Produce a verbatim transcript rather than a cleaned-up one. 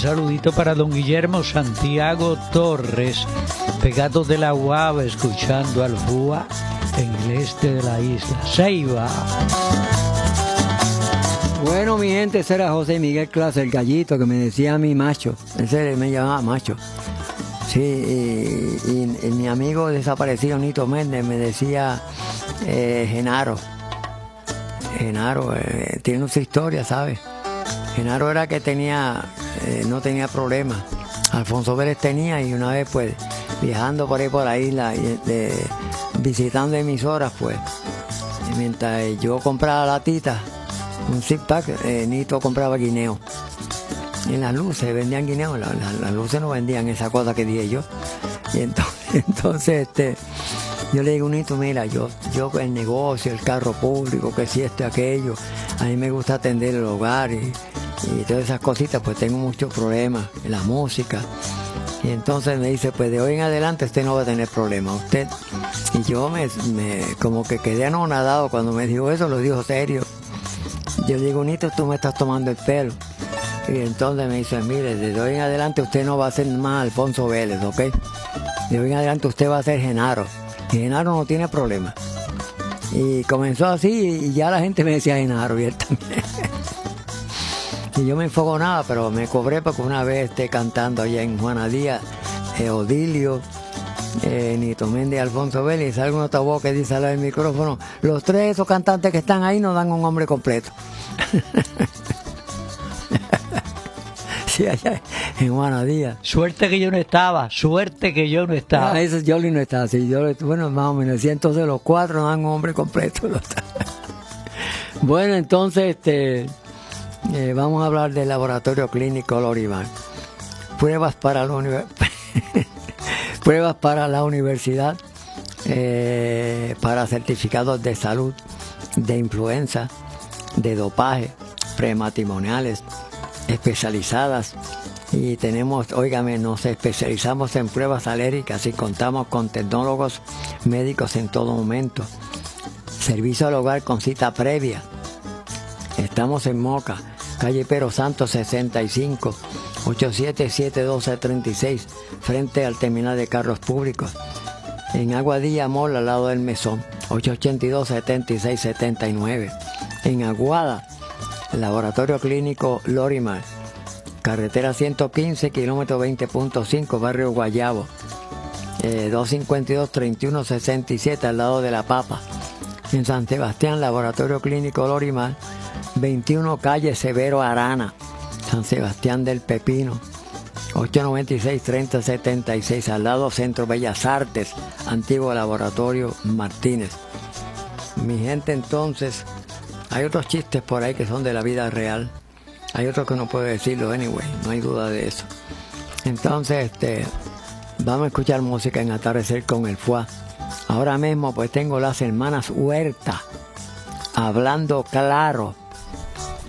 saludito para don Guillermo Santiago Torres, pegado de la Guava, escuchando al Fua en el este de la isla Ceiba. Bueno, mi gente, ese era José Miguel Clase, el gallito que me decía a mí macho. Ese me llamaba macho. Sí, y, y, y mi amigo desaparecido Nito Méndez me decía eh, Genaro. Genaro, eh, tiene su historia, ¿sabes? Genaro era que tenía, eh, no tenía problemas. Alfonso Vélez tenía, y una vez pues viajando por ahí por la isla, y, de, visitando emisoras, pues, y mientras yo compraba latita, un zip-pack, eh, Nito compraba guineo. En las luces vendían guineos, las, las, las luces no vendían esa cosa que dije yo. Y entonces, entonces este, yo le digo, Nito, mira, yo, yo el negocio, el carro público, que si esto y aquello, a mí me gusta atender el hogar y, y todas esas cositas, pues tengo muchos problemas en la música. Y entonces me dice, pues de hoy en adelante usted no va a tener problemas, usted. Y yo me, me como que quedé anonadado cuando me dijo eso, lo dijo serio. Yo le digo, Nito, tú me estás tomando el pelo. Y entonces me dice, mire, de hoy en adelante usted no va a ser más Alfonso Vélez, ¿ok? De hoy en adelante usted va a ser Genaro. Y Genaro no tiene problema. Y comenzó así y ya la gente me decía Genaro y él también. Y yo me enfogonaba, pero me cobré porque una vez esté cantando allá en Juana Díaz, eh, Odilio, eh, Nito Méndez y Alfonso Vélez, y sale un altavoz que dice al lado del micrófono, los tres esos cantantes que están ahí nos dan un hombre completo. Sí, allá en Juana Díaz. Suerte que yo no estaba, suerte que yo no estaba. Ah, eso Jolly no está así. Yo, bueno, más o menos. Y entonces los cuatro nos dan un hombre completo. Bueno, entonces este, eh, vamos a hablar del laboratorio clínico Lorimar. Pruebas para la, univer- Pruebas para la universidad, eh, para certificados de salud, de influenza, de dopaje, prematrimoniales, especializadas, y tenemos, óigame, nos especializamos en pruebas alérgicas y contamos con tecnólogos médicos en todo momento. Servicio al hogar con cita previa. Estamos en Moca, calle Pero Santos sesenta y cinco, ocho siete siete uno dos tres seis, frente al terminal de carros públicos. En Aguadilla Mall, al lado del Mesón, ocho ocho dos, siete seis siete nueve. En Aguada, Laboratorio Clínico Lorimar, carretera ciento quince, kilómetro veinte punto cinco, barrio Guayabo, eh, doscientos cincuenta y dos, treinta y uno sesenta y siete, al lado de La Papa. En San Sebastián, Laboratorio Clínico Lorimar, veintiuno, calle Severo Arana, San Sebastián del Pepino, ocho noventa y seis, treinta setenta y seis, al lado Centro Bellas Artes, antiguo Laboratorio Martínez. Mi gente, entonces, hay otros chistes por ahí que son de la vida real. Hay otros que no puedo decirlo, anyway, no hay duda de eso. Entonces, este, vamos a escuchar música en Atardecer con el Fua. Ahora mismo, pues tengo las hermanas Huerta, Hablando Claro.